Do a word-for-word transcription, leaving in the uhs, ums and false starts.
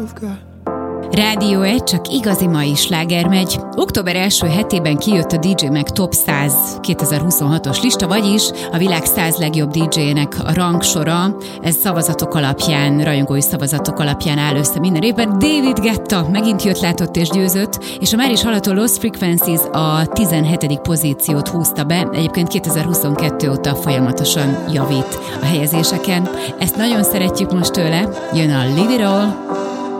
Rádió egy, csak igazi mai sláger megy. Október első hetében kijött a dé dzsé Mag Top száz kétezer-huszonhatos lista, vagyis a világ száz legjobb dé dzséjének a rangsora. Ez szavazatok alapján, rajongói szavazatok alapján áll össze minden évben. David Guetta megint jött, látott és győzött, és a már is hallható Lost Frequencies a tizenhetedik pozíciót húzta be. Egyébként kétezer-huszonkettő óta folyamatosan javít a helyezéseken. Ezt nagyon szeretjük most tőle. Jön a Leave It All.